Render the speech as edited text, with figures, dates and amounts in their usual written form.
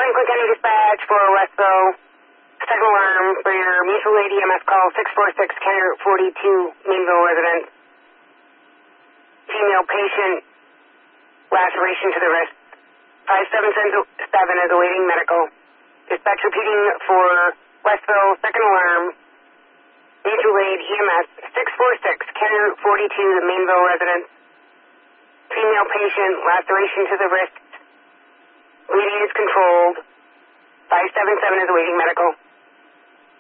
Franklin County Dispatch for Westville. Second alarm for your mutual aid EMS call 646 County Route 42, Mainville residence. Female patient, laceration to the wrist. 5777 is awaiting medical. Dispatch repeating for Westville, second alarm. Mutual aid EMS 646 County Route 42, the Mainville residence. Female patient, laceration to the wrist. Bleeding is controlled. 577 is awaiting medical.